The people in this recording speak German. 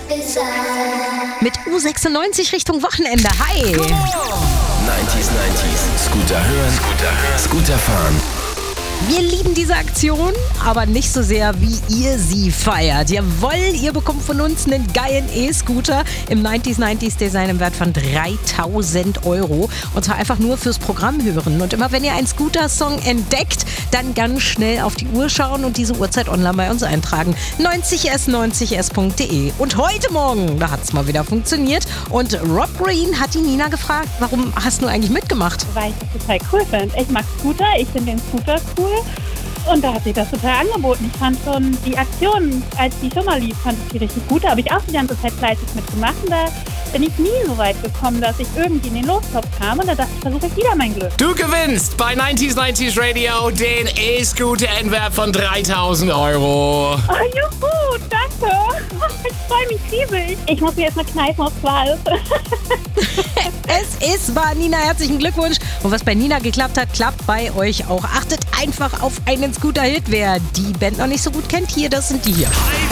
Mit U96 Richtung Wochenende. Hi! 90s, Scooter hören, Scooter fahren. Wir lieben diese Aktion, aber nicht so sehr, wie ihr sie feiert. Jawohl, ihr bekommt von uns einen geilen E-Scooter im 90s Design im Wert von 3.000 €. Und zwar einfach nur fürs Programm hören. Und immer wenn ihr einen Scooter-Song entdeckt, dann ganz schnell auf die Uhr schauen und diese Uhrzeit online bei uns eintragen. 90s90s.de. Und heute Morgen, da hat es mal wieder funktioniert. Und Rob Green hat die Nina gefragt, warum hast du eigentlich mitgemacht? Weil ich das total cool finde. Ich mag Scooter, ich finde den Scooter cool. Und da hat sich das total angeboten. Ich fand schon die Aktion, als die schon mal lief, fand ich die richtig gut. Da habe ich auch die ganze Zeit fleißig mitgemacht. Und da bin ich nie so weit gekommen, dass ich irgendwie in den Lostopf kam. Und da dachte ich, versuche ich wieder mein Glück. Du gewinnst bei 90s Radio den E-Scooter in Wert von 3.000 €. Oh, juhu, danke. Ich freue mich riesig. Ich muss mir jetzt mal kneifen, ob es wahr ist. Es ist wahr, Nina, herzlichen Glückwunsch. Und was bei Nina geklappt hat, klappt bei euch auch. Achtet einfach auf einen Scooter-Hit. Wer die Band noch nicht so gut kennt, hier, das sind die hier.